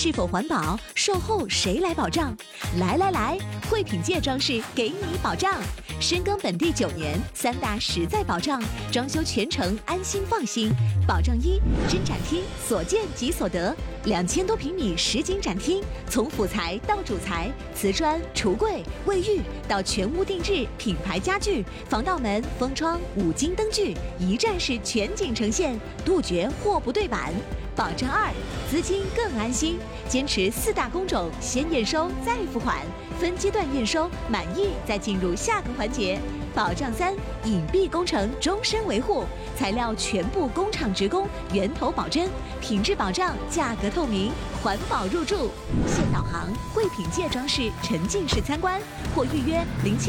是否环保，售后谁来保障？来，汇品界装饰给你保障。深耕本地9年，3大实在保障，装修全程安心放心。保障一：真展厅所见即所得，2000多平米实景展厅，从辅材到主材，瓷砖、橱柜、卫浴到全屋定制品牌家具、防盗门、封窗、5金灯具，一站式全景呈现，杜绝货不对版。保障2：资金更安心，坚持4大工种，先验收再付款，分阶段验收，满意再进入下个环节。保障3：隐蔽工程终身维护，材料全部工厂直供，源头保真，品质保障，价格透明，环保入驻。现导航汇品界装饰沉浸式参观，或预约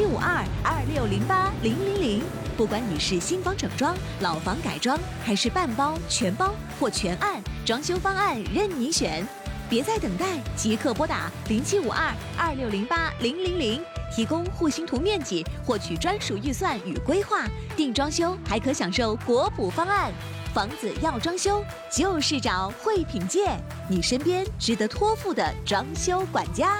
0752260800。不管你是新房整装、老房改装，还是半包、全包或全案，装修方案任你选。别再等待，即刻拨打0752260800，提供户型图面积，获取专属预算与规划。定装修还可享受国补方案。房子要装修，就是找汇品界，你身边值得托付的装修管家。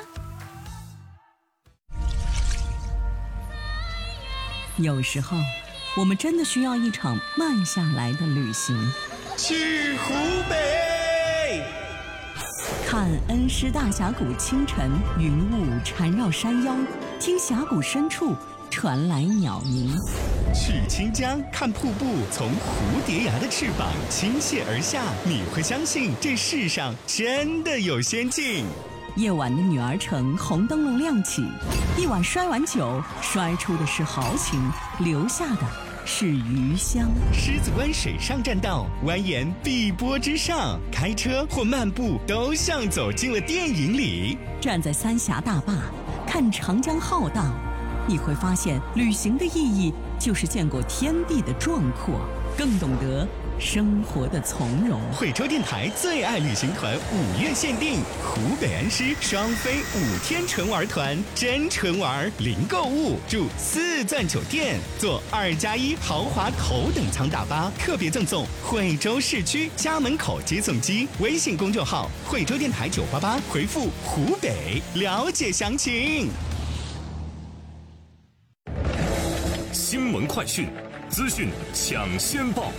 有时候，我们真的需要一场慢下来的旅行。 去湖北， 看恩施大峡谷清晨，云雾缠绕山腰，听峡谷深处传来鸟鸣。 去清江，看瀑布从蝴蝶崖的翅膀倾泻而下，你会相信这世上真的有仙境。 夜晚的女儿城，红灯笼亮起，一碗摔碗酒，摔出的是豪情，留下的是余香。 狮子湾水上栈道，蜿蜒碧波之上，开车或漫步都像走进了电影里。 站在三峡大坝，看长江浩荡，你会发现旅行的意义就是见过天地的壮阔，更懂得生活的从容。 惠州电台最爱旅行团5月限定，湖北恩施双飞5天纯玩团，真纯玩，零购物，住4钻酒店，坐2+1豪华头等舱大巴，特别赠送惠州市区家门口接送机。微信公众号惠州电台988，回复湖北了解详情。 新闻快讯，资讯抢先报。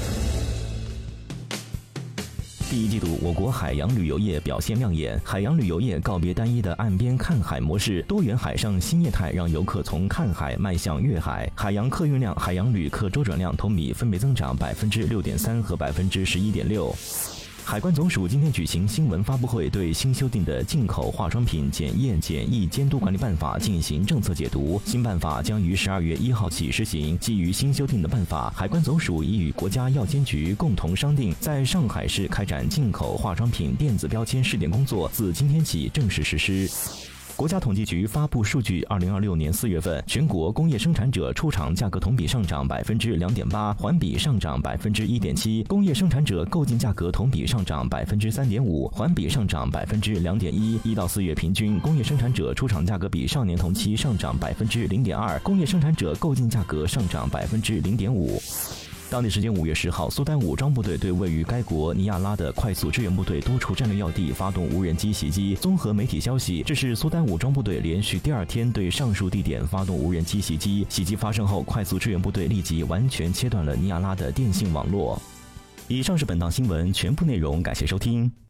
第一季度，我国海洋旅游业表现亮眼，海洋旅游业告别单一的岸边看海模式，多元海上新业态让游客从看海迈向阅海。海洋客运量、海洋旅客周转量同比分别增长6.3%和11.6%。海关总署今天举行新闻发布会，对新修订的进口化妆品检验检疫监督管理办法进行政策解读。新办法将于12月1号起施行。基于新修订的办法，海关总署已与国家药监局共同商定，在上海市开展进口化妆品电子标签试点工作，自今天起正式实施。国家统计局发布数据，2026年4月份，全国工业生产者出厂价格同比上涨2.8%，环比上涨1.7%；工业生产者购进价格同比上涨3.5%，环比上涨2.1%。1到4月平均，工业生产者出厂价格比上年同期上涨0.2%，工业生产者购进价格上涨0.5%。当地时间5月10号，苏丹武装部队对位于该国尼亚拉的快速支援部队多处战略要地发动无人机袭击。综合媒体消息，这是苏丹武装部队连续第2天对上述地点发动无人机袭击。袭击发生后，快速支援部队立即完全切断了尼亚拉的电信网络。以上是本档新闻全部内容，感谢收听。